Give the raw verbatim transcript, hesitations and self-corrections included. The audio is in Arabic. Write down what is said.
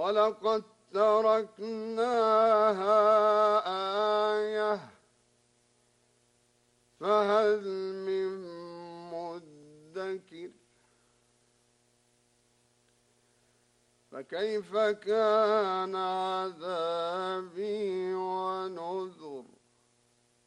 ولقد تركناها آية فهل من مدكر فكيف كان عذابي ونذر